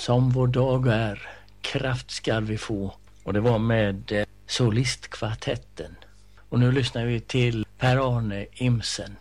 Som vår dag är, kraft skall vi få. Och det var med solistkvartetten. Och nu lyssnar vi till Per-Arne Imsen.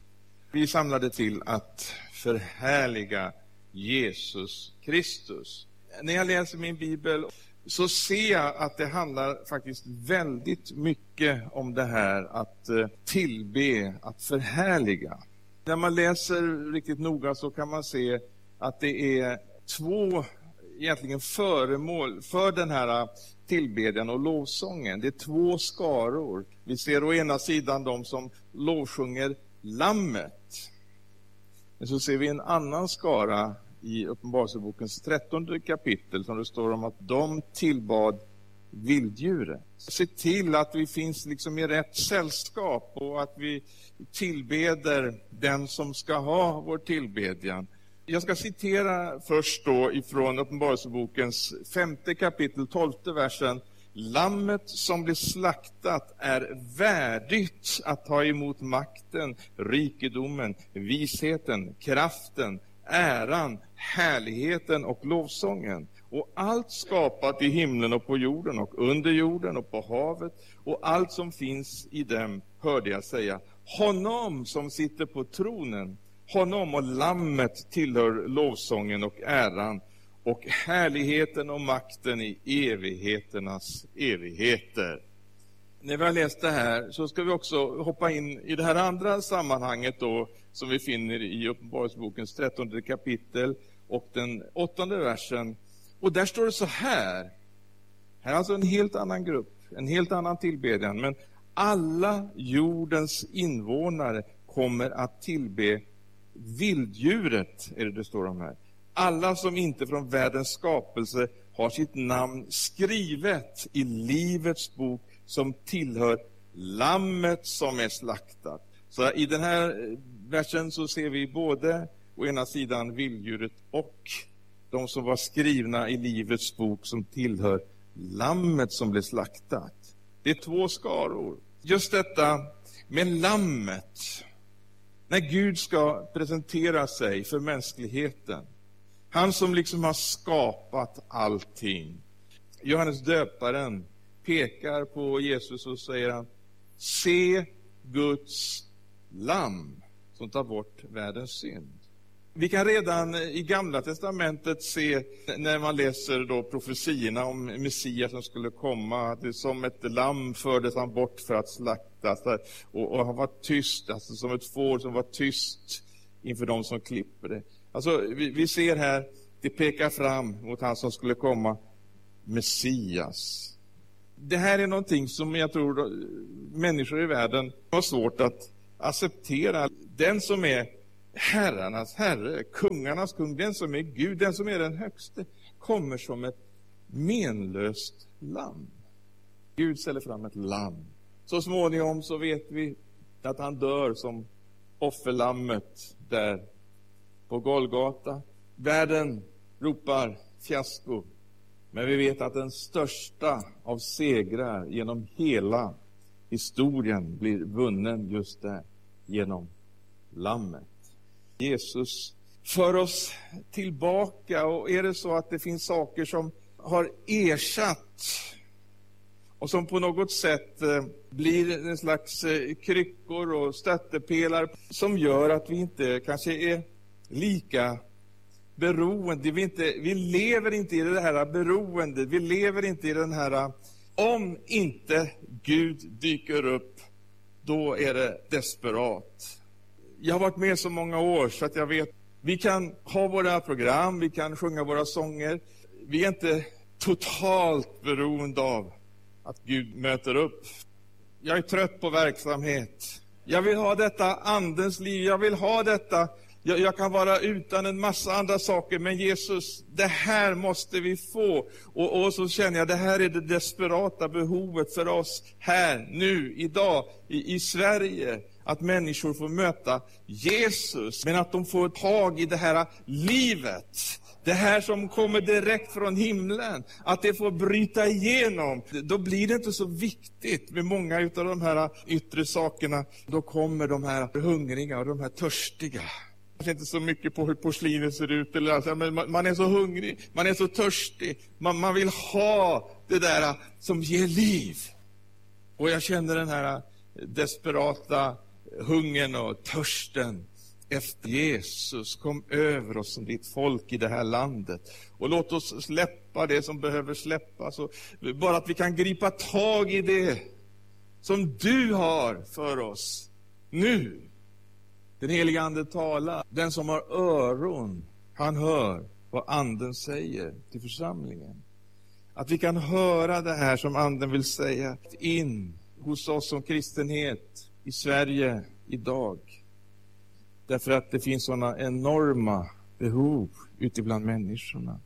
Vi samlade till att förhärliga Jesus Kristus. När jag läser min bibel så ser jag att det handlar faktiskt väldigt mycket om det här att tillbe, att förhärliga. När man läser riktigt noga så kan man se att det är två egentligen föremål för den här tillbedjan och lovsången. Det är två skaror. Vi ser å ena sidan de som lovsjunger Lammet. Men så ser vi en annan skara i Uppenbarelsebokens 13:e kapitel som det står om att de tillbad vilddjuret. Se till att vi finns liksom i rätt sällskap och att vi tillbeder den som ska ha vår tillbedjan. Jag ska citera först då ifrån Uppenbarelsebokens 5:e kapitel 12:e versen. Lammet som blir slaktat är värdigt att ta emot makten, rikedomen, visheten, kraften, äran, härligheten och lovsången. Och allt skapat i himlen och på jorden och under jorden och på havet och allt som finns i dem hörde jag säga. Honom som sitter på tronen, honom och Lammet tillhör lovsången och äran och härligheten och makten i evigheternas evigheter. När vi har läst det här så ska vi också hoppa in i det här andra sammanhanget då, som vi finner i Uppenbarelsebokens 13:e kapitel och den 8:e versen. Och där står det så här. Här är alltså en helt annan grupp, en helt annan tillbedjan. Men alla jordens invånare kommer att tillbe vilddjuret, är det står om här. Alla som inte från världens skapelse har sitt namn skrivet i livets bok som tillhör Lammet som är slaktat. Så i den här versen så ser vi både å ena sidan vilddjuret och de som var skrivna i livets bok som tillhör Lammet som blev slaktat. Det är två skaror. Just detta med Lammet. När Gud ska presentera sig för mänskligheten. Han som liksom har skapat allting. Johannes döparen pekar på Jesus och säger han: se Guds lamm som tar bort världens synd. Vi kan redan i Gamla testamentet se, när man läser då profetierna om Messias som skulle komma, att det som ett lamm fördes han bort för att slaktas. Och han var tyst, alltså som ett får som var tyst inför de som klipper det. Alltså vi ser här, det pekar fram mot han som skulle komma, Messias. Det här är någonting som jag tror människor i världen har svårt att acceptera. Den som är herrarnas herre, kungarnas kung, den som är Gud, den som är den högste, kommer som ett menlöst lamm. Gud ställer fram ett lamm. Så småningom så vet vi att han dör som offerlammet där på Golgata. Världen ropar fiasko. Men vi vet att den största av segrar genom hela historien blir vunnen just där, genom lammet. Jesus för oss tillbaka, och är det så att det finns saker som har ersatt och som på något sätt blir en slags kryckor och stöttepelare som gör att vi inte kanske är lika beroende. Vi lever inte i det här beroendet. Vi lever inte i den här, om inte Gud dyker upp, då är det desperat. Jag har varit med så många år så att jag vet, vi kan ha våra program, vi kan sjunga våra sånger. Vi är inte totalt beroende av att Gud möter upp. Jag är trött på verksamhet. Jag vill ha detta andens liv, jag vill ha detta. Jag kan vara utan en massa andra saker, men Jesus, det här måste vi få. Och så känner jag, det här är det desperata behovet för oss här, nu, idag, i Sverige. Att människor får möta Jesus, men att de får tag i det här livet. Det här som kommer direkt från himlen, att det får bryta igenom. Då blir det inte så viktigt med många utav de här yttre sakerna. Då kommer de här hungriga och de här törstiga. kanske inte så mycket på hur porslinet ser ut, eller alltså, men man är så hungrig, man är så törstig, man vill ha det där som ger liv. Och jag känner den här desperata hungern och törsten efter Jesus. Kom över oss som ditt folk i det här landet. Och låt oss släppa det som behöver släppas. Och bara att vi kan gripa tag i det som du har för oss nu. Den heliga ande talar. Den som har öron, han hör vad anden säger till församlingen. Att vi kan höra det här som anden vill säga in hos oss som kristenhet i Sverige idag. Därför att det finns sådana enorma behov ute bland människorna.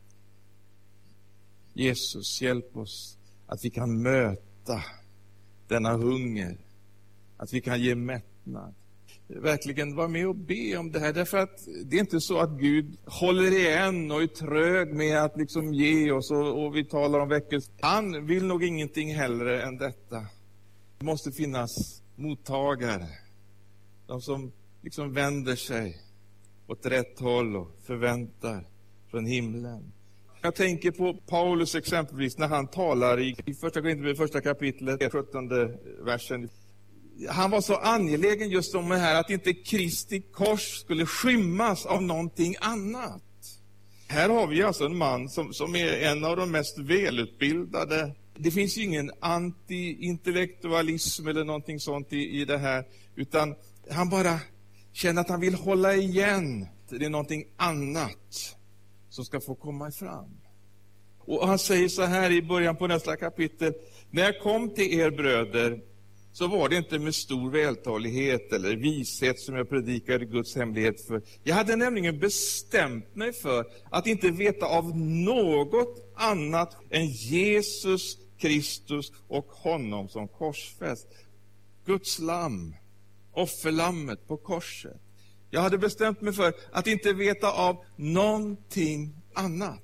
Jesus, hjälp oss att vi kan möta denna hunger. Att vi kan ge mättnad. Verkligen vara med och be om det här. Därför att det är inte så att Gud håller igen och är trög med att liksom ge oss och vi talar om väckelse. Han vill nog ingenting hellre än detta. Det måste finnas mottagare. De som liksom vänder sig åt rätt håll och förväntar från himlen. Jag tänker på Paulus exempelvis när han talar i första kapitlet, 17:e versen. Han var så angelägen just om det här att inte Kristi kors skulle skymmas av någonting annat. Här har vi alltså en man som är en av de mest välutbildade. Det finns ju ingen anti-intellektualism eller någonting sånt i det här, utan han bara känner att han vill hålla igen. Det är någonting annat som ska få komma fram. Och han säger så här i början på nästa kapitel: när jag kom till er bröder så var det inte med stor vältalighet eller vishet som jag predikade Guds hemlighet för. Jag hade nämligen bestämt mig för att inte veta av något annat än Jesus Kristus och honom som korsfäst. Guds lamm, offerlammet på korset. Jag hade bestämt mig för att inte veta av någonting annat.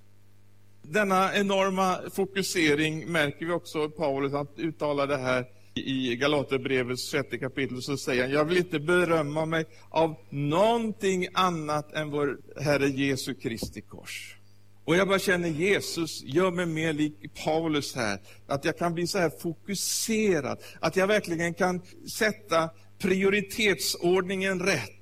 Denna enorma fokusering märker vi också Paulus att uttala det här i Galaterbrevets 6:e kapitel. Så säger han: jag vill inte berömma mig av någonting annat än vår Herre Jesu Kristi kors. Och jag bara känner, Jesus, gör mig mer lik Paulus här. Att jag kan bli så här fokuserad. Att jag verkligen kan sätta prioritetsordningen rätt.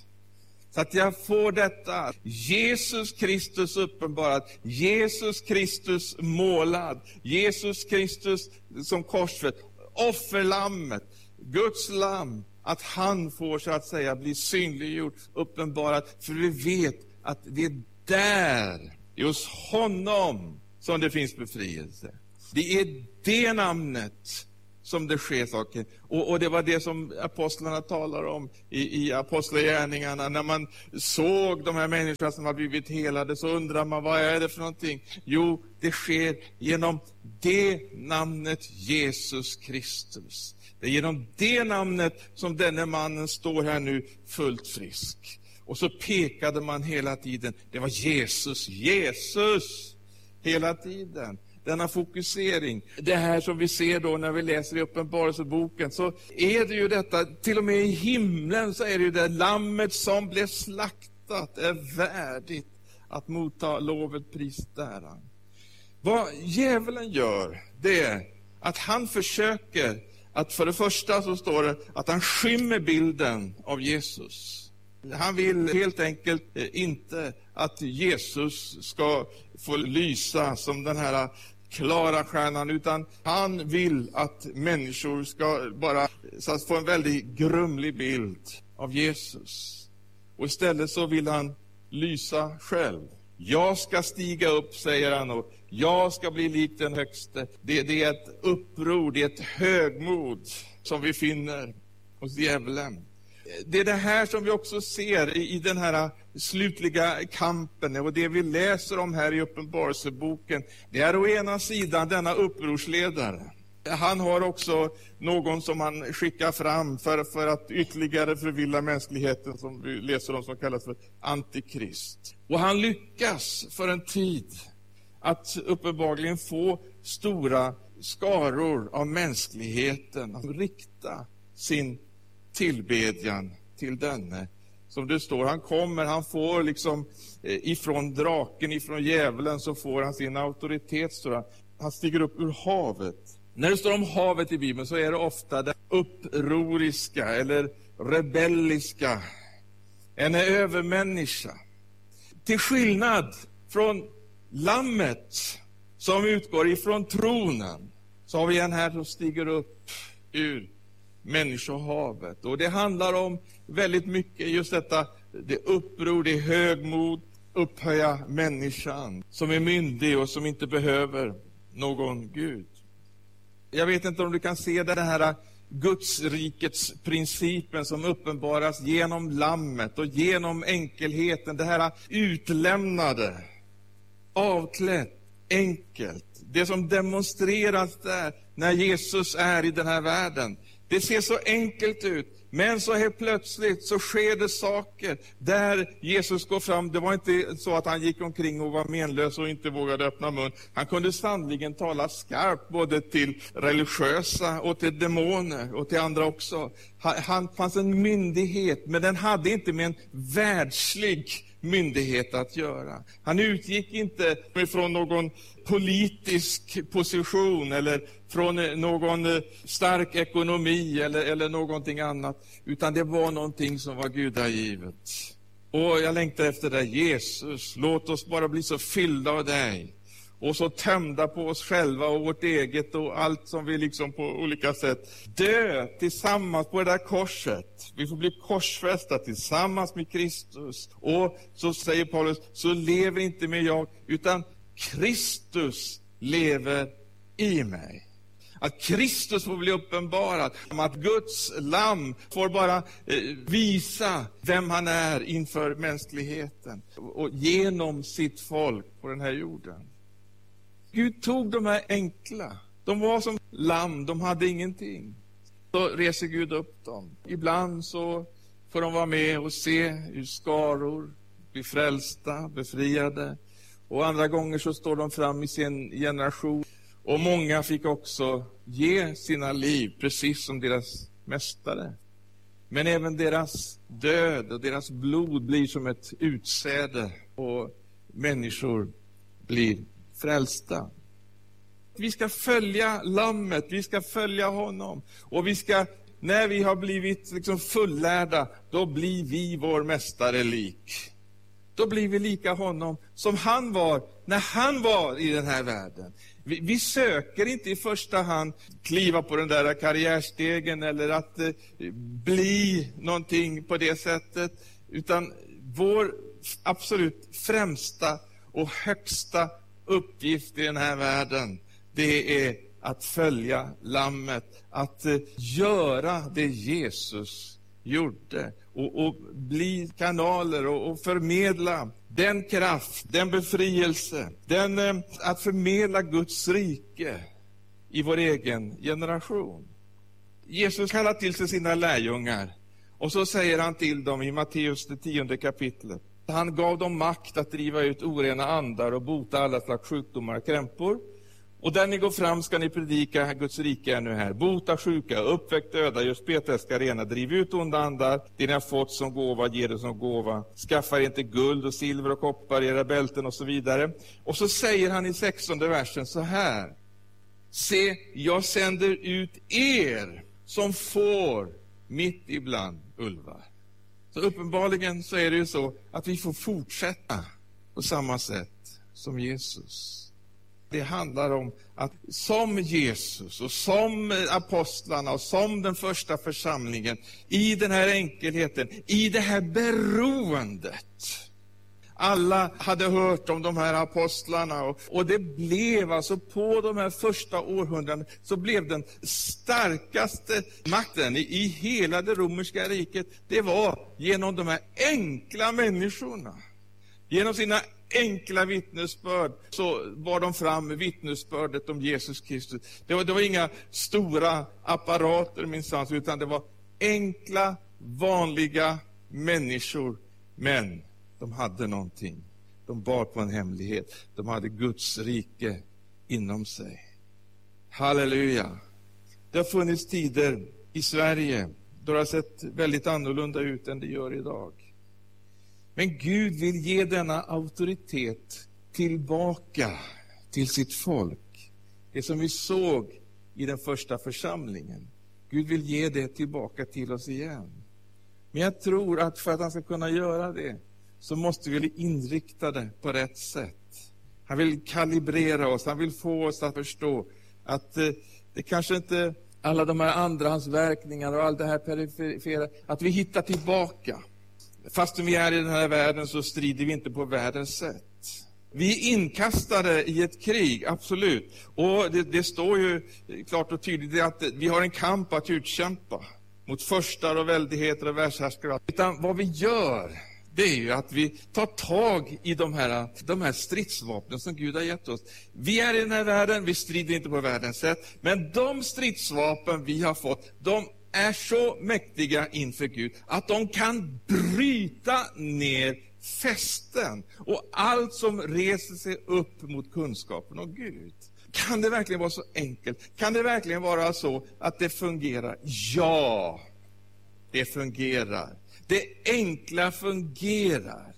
Så att jag får detta. Jesus Kristus uppenbarad. Jesus Kristus målad. Jesus Kristus som korsfäst. Offerlammet. Guds lamm. Att han får så att säga bli synliggjord, uppenbarad. För vi vet att det är där, hos honom, som det finns befrielse. Det är det namnet som det sker saker. Och det var det som apostlarna talar om i apostlagärningarna. När man såg de här människorna som har blivit helade, så undrar man, vad är det för någonting? Jo, det sker genom det namnet Jesus Kristus. Det är genom det namnet som denne mannen står här nu fullt frisk. Och så pekade man hela tiden. Det var Jesus, Jesus, hela tiden. Denna fokusering. Det här som vi ser då när vi läser i Uppenbarelseboken, så är det ju detta, till och med i himlen så är det ju det lammet som blev slaktat är värdigt att motta lovet, pris, äran. Vad djävulen gör, det är att han försöker att, för det första så står det att han skymmer bilden av Jesus. Han vill helt enkelt inte att Jesus ska få lysa som den här klara stjärnan, utan han vill att människor ska bara så att få en väldigt grumlig bild av Jesus. Och istället så vill han lysa själv. Jag ska stiga upp, säger han, och jag ska bli lik den högste. Det är ett uppror, det är ett högmod som vi finner hos djävulen. Det är det här som vi också ser i den här slutliga kampen, och det vi läser om här i Uppenbarelseboken. Det är å ena sidan denna upprorsledare. Han har också någon som han skickar fram för att ytterligare förvilla mänskligheten, som vi läser om, som kallas för Antikrist. Och han lyckas för en tid att uppenbarligen få stora skaror av mänskligheten att rikta sin tillbedjan till denne Som det står, han får liksom ifrån draken, ifrån djävulen, så får han sin auktoritet, står det. Han stiger upp ur havet. När det står om havet i Bibeln så är det ofta det upproriska eller rebelliska, en övermänniska. Till skillnad från lammet som utgår ifrån tronen, så har vi en här som stiger upp ur människohavet. Och det handlar om väldigt mycket just detta, det uppror, det högmod, upphöja människan som är myndig och som inte behöver någon Gud. Jag vet inte om du kan se det här Guds rikets principen som uppenbaras genom lammet och genom enkelheten. Det här utlämnade, avklätt, enkelt. Det som demonstreras där när Jesus är i den här världen. Det ser så enkelt ut, men så helt plötsligt så sker det saker där Jesus går fram. Det var inte så att han gick omkring och var menlös och inte vågade öppna mun. Han kunde sannoliken tala skarpt både till religiösa och till demoner och till andra också. Han fanns en myndighet, men den hade inte med en världslig myndighet att göra. Han utgick inte från någon politisk position eller från någon stark ekonomi eller någonting annat, utan det var någonting som var gudagivet. Och jag längtar efter dig, Jesus, låt oss bara bli så fyllda av dig och så tömda på oss själva och vårt eget och allt som vi liksom på olika sätt dö tillsammans på det där korset. Vi får bli korsfästa tillsammans med Kristus. Och så säger Paulus, så lever inte mer jag, utan Kristus lever i mig. Att Kristus får bli uppenbarad, att Guds lamm får bara visa vem han är inför mänskligheten och genom sitt folk på den här jorden. Gud tog de här enkla, de var som lamm, de hade ingenting. Så reser Gud upp dem. Ibland så får de vara med och se hur skaror blir frälsta, befriade. Och andra gånger så står de fram i sin generation. Och många fick också ge sina liv, precis som deras mästare. Men även deras död och deras blod blir som ett utsäde. Och människor blir frälsta. Vi ska följa lammet, vi ska följa honom. Och vi ska, när vi har blivit liksom fullärda, då blir vi vår mästare lik. Då blir vi lika honom som han var när han var i den här världen. Vi söker inte i första hand kliva på den där karriärstegen eller att bli någonting på det sättet. Utan vår absolut främsta och högsta uppgift i den här världen, det är att följa lammet. Att göra det Jesus gjorde. Och bli kanaler och förmedla den kraft, den befrielse, att förmedla Guds rike i vår egen generation. Jesus kallar till sig sina lärjungar och så säger han till dem i Matteus det 10:e kapitlet. Han gav dem makt att driva ut orena andar och bota alla slags sjukdomar och krämpor. Och där ni går fram ska ni predika Guds rike är nu här. Bota sjuka, uppväck döda, gör spetälska rena, driv ut onda andar. Det ni har fått som gåva, ge det som gåva. Skaffa inte guld och silver och koppar, era bälten och så vidare. Och så säger han i 16:e versen så här. Se, jag sänder ut er som får mitt ibland ulvar. Så uppenbarligen så är det ju så att vi får fortsätta på samma sätt som Jesus. Det handlar om att som Jesus och som apostlarna och som den första församlingen i den här enkelheten, i det här beroendet. Alla hade hört om de här apostlarna och det blev alltså på de här första århundraden så blev den starkaste makten i hela det romerska riket. Det var genom de här enkla människorna. Genom sina enkla vittnesbörd så var de fram med vittnesbördet om Jesus Kristus. Det var inga stora apparater minsann, utan det var enkla, vanliga människor. Men de hade någonting. De bar på en hemlighet. De hade Guds rike inom sig. Halleluja. Det har funnits tider i Sverige då det har sett väldigt annorlunda ut än det gör idag. Men Gud vill ge denna auktoritet tillbaka till sitt folk. Det som vi såg i den första församlingen. Gud vill ge det tillbaka till oss igen. Men jag tror att för att han ska kunna göra det så måste vi inrikta det på rätt sätt. Han vill kalibrera oss, han vill få oss att förstå att det kanske inte alla de här andrahandsverkningar och allt det här perifera, att vi hittar tillbaka. Fast vi är i den här världen så strider vi inte på världens sätt. Vi är inkastade i ett krig, absolut. Och det står ju klart och tydligt att vi har en kamp att utkämpa mot förstar och väldigheter och världshärskare. Utan vad vi gör, det är ju att vi tar tag i de här stridsvapnen som Gud har gett oss. Vi är i den här världen, vi strider inte på världens sätt. Men de stridsvapen vi har fått, de är så mäktiga inför Gud att de kan bryta ner fästen och allt som reser sig upp mot kunskapen om Gud. Kan det verkligen vara så enkelt? Kan det verkligen vara så att det fungerar? Ja, det fungerar. Det enkla fungerar.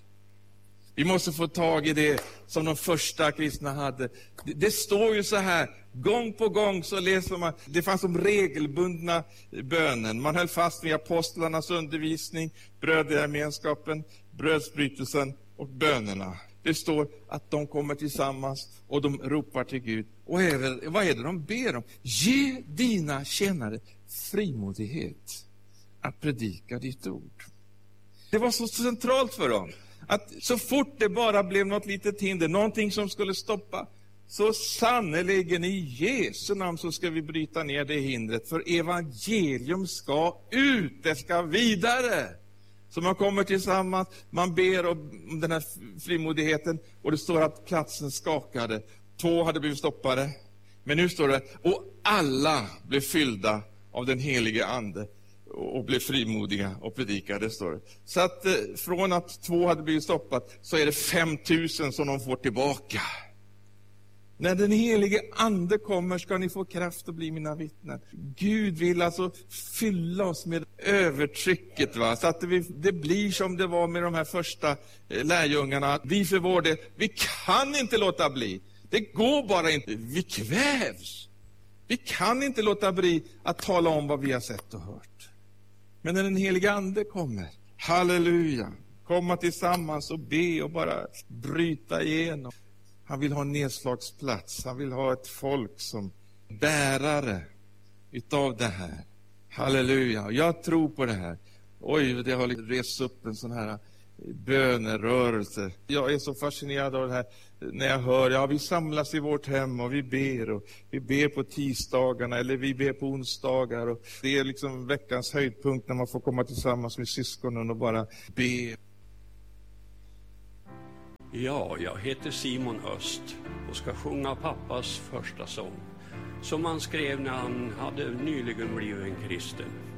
Vi måste få tag i det som de första kristna hade. Det står ju så här, gång på gång så läser man, det fanns som regelbundna bönen. Man höll fast vid apostlarnas undervisning, brödragemenskapen, brödsbrytelsen och bönerna. Det står att de kommer tillsammans och de ropar till Gud. Och vad är det de ber om? Ge dina tjänare frimodighet att predika ditt ord. Det var så centralt för dem. Att så fort det bara blev något litet hinder, någonting som skulle stoppa, så sannoliken i Jesu namn så ska vi bryta ner det hindret. För evangelium ska ut, det ska vidare. Så man kommer tillsammans, man ber om den här frimodigheten och det står att platsen skakade. 2 hade blivit stoppade. Men nu står det, och alla blev fyllda av den helige ande och blev frimodiga och predikade, står det. Så att från att 2 hade blivit stoppat så är det 5000 som de får tillbaka. När den helige ande kommer ska ni få kraft att bli mina vittnen. Gud vill alltså fylla oss med övertrycket, va? Så att det blir som det var med de här första lärjungarna. Vi för vår del, vi kan inte låta bli. Det går bara inte. Vi kvävs. Vi kan inte låta bli att tala om vad vi har sett och hört. Men när den helige ande kommer, halleluja, komma tillsammans och be och bara bryta igenom. Han vill ha en nedslagsplats. Han vill ha ett folk som bärare utav det här. Halleluja. Jag tror på det här. Oj, det har rest upp en sån här bönerörelse. Jag är så fascinerad av det här när jag hör, ja, vi samlas i vårt hem och vi ber på tisdagarna eller vi ber på onsdagar. Och det är liksom veckans höjdpunkt när man får komma tillsammans med syskonen och bara be. Ja, jag heter Simon Öst och ska sjunga pappas första sång som han skrev när han hade nyligen blivit en kristen.